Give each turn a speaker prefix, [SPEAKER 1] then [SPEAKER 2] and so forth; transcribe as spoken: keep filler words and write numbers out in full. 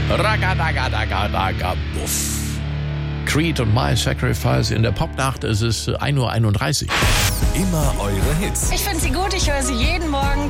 [SPEAKER 1] Ragadagadaga, buff. Creed und My Sacrifice in der Popnacht. Es ist ein Uhr einunddreißig.
[SPEAKER 2] Immer eure Hits.
[SPEAKER 3] Ich finde sie gut, ich höre sie jeden Morgen.